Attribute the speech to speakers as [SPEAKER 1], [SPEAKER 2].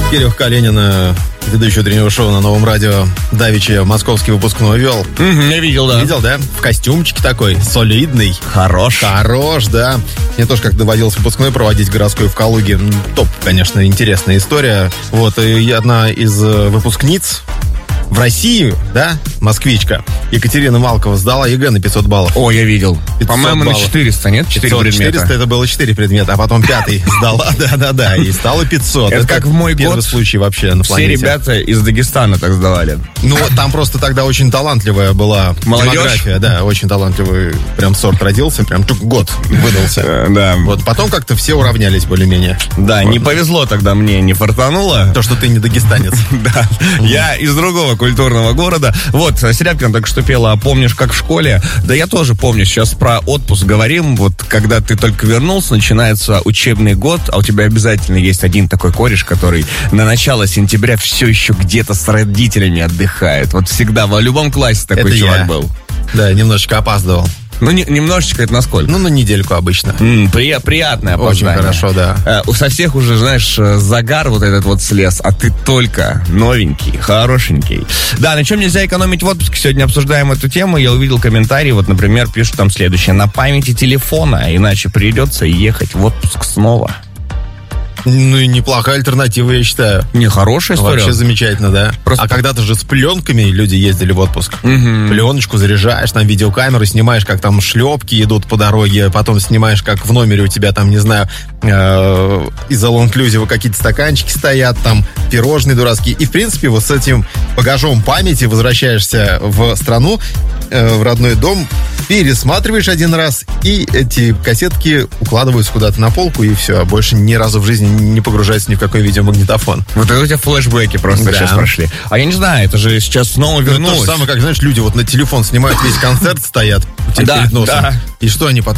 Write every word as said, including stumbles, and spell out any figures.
[SPEAKER 1] Кирилл Калинин, ведущий утреннего шоу на Новом радио, давеча московский выпускной вел.
[SPEAKER 2] Mm-hmm, я видел, да.
[SPEAKER 1] Видел, да? В костюмчике такой, солидный.
[SPEAKER 2] Хорош.
[SPEAKER 1] Хорош, да. Мне тоже как доводилось выпускной проводить городской в Калуге. Топ, конечно, интересная история. Вот, и одна из выпускниц в России, да, москвичка, Екатерина Малкова сдала ЕГЭ на пятьсот баллов.
[SPEAKER 2] О, я видел. По-моему, баллов. На четыреста, нет? четыре
[SPEAKER 1] пятьсот,
[SPEAKER 2] предмета.
[SPEAKER 1] четыреста это было четыре предмета, а потом пятый сдала, да-да-да, и стало пятьсот.
[SPEAKER 2] Это, это как в мой
[SPEAKER 1] первый
[SPEAKER 2] год.
[SPEAKER 1] случай вообще на планете.
[SPEAKER 2] Все ребята из Дагестана так сдавали.
[SPEAKER 1] Ну, там просто тогда очень талантливая была
[SPEAKER 2] молодежь.
[SPEAKER 1] Демография, да, очень талантливый прям сорт родился, прям год выдался.
[SPEAKER 2] Да.
[SPEAKER 1] Вот потом как-то все уравнялись более-менее.
[SPEAKER 2] Да, не повезло тогда мне, не фартануло.
[SPEAKER 1] То, что ты не дагестанец.
[SPEAKER 2] Да, я из другого культурного города. Вот, Серябкина только что пела «Помнишь, как в школе?» Да я тоже помню, сейчас про отпуск говорим. Вот, когда ты только вернулся, начинается учебный год, а у тебя обязательно есть один такой кореш, который на начало сентября все еще где-то с родителями отдыхает. Вот всегда, в любом классе такой
[SPEAKER 1] это
[SPEAKER 2] чувак
[SPEAKER 1] я.
[SPEAKER 2] был.
[SPEAKER 1] Да, немножечко опаздывал.
[SPEAKER 2] Ну, не, немножечко это насколько?
[SPEAKER 1] Ну, на недельку обычно.
[SPEAKER 2] М, при, приятное опоздание.
[SPEAKER 1] Очень хорошо, да.
[SPEAKER 2] Э, со всех уже, знаешь, загар вот этот вот слез, а ты только новенький, хорошенький. Да, на чем нельзя экономить в отпуске? Сегодня обсуждаем эту тему. Я увидел комментарий, вот, например, пишут там следующее. На памяти телефона, иначе придется ехать в отпуск снова.
[SPEAKER 1] Ну и неплохая альтернатива, я считаю.
[SPEAKER 2] Не, хорошая история.
[SPEAKER 1] Вообще замечательно, да.
[SPEAKER 2] Просто...
[SPEAKER 1] А когда-то же с пленками люди ездили в отпуск.
[SPEAKER 2] Угу.
[SPEAKER 1] Пленочку заряжаешь, там видеокамеру снимаешь, как там шлепки идут по дороге, потом снимаешь, как в номере у тебя там, не знаю, э- из all-inclusive какие-то стаканчики стоят, там пирожные дурацкие. И, в принципе, вот с этим багажом памяти возвращаешься в страну, э- в родной дом, пересматриваешь один раз, и эти кассетки укладываются куда-то на полку, и все. Больше ни разу в жизни не погружается ни в какой видеомагнитофон.
[SPEAKER 2] Вот это у тебя флешбеки просто да. сейчас прошли. А я не знаю, это же сейчас снова вернулось.
[SPEAKER 1] Это то же самое, как, знаешь, люди вот на телефон снимают, весь концерт стоят у тебя
[SPEAKER 2] да,
[SPEAKER 1] перед носом.
[SPEAKER 2] Да.
[SPEAKER 1] И что они потом?